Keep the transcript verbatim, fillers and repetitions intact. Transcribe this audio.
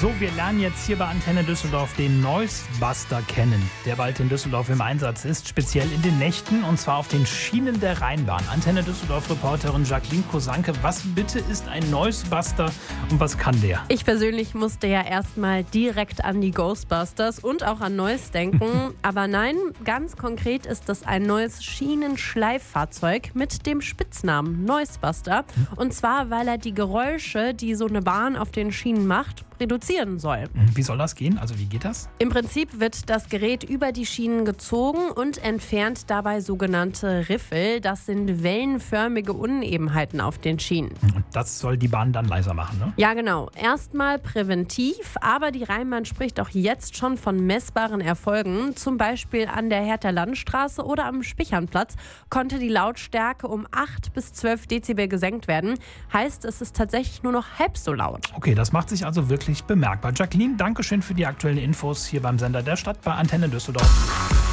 So, wir lernen jetzt hier bei Antenne Düsseldorf den Noise Buster kennen, der bald in Düsseldorf im Einsatz ist, speziell in den Nächten und zwar auf den Schienen der Rheinbahn. Antenne Düsseldorf-Reporterin Jacqueline Kosanke, was bitte ist ein Noise Buster und was kann der? Ich persönlich musste ja erstmal direkt an die Ghostbusters und auch an Noise denken, aber nein, ganz konkret ist das ein neues Schienenschleiffahrzeug mit dem Spitznamen Noise Buster und zwar, weil er die Geräusche, die so eine Bahn auf den Schienen macht, reduzieren soll. Wie soll das gehen? Also wie geht das? Im Prinzip wird das Gerät über die Schienen gezogen und entfernt dabei sogenannte Riffel. Das sind wellenförmige Unebenheiten auf den Schienen. Und das soll die Bahn dann leiser machen, ne? Ja, genau. Erstmal präventiv, aber die Rheinbahn spricht auch jetzt schon von messbaren Erfolgen. Zum Beispiel an der Hertha Landstraße oder am Spichernplatz konnte die Lautstärke um acht bis zwölf Dezibel gesenkt werden. Heißt, es ist tatsächlich nur noch halb so laut. Okay, das macht sich also wirklich bemerkbar. Jacqueline, danke schön für die aktuellen Infos hier beim Sender der Stadt bei Antenne Düsseldorf.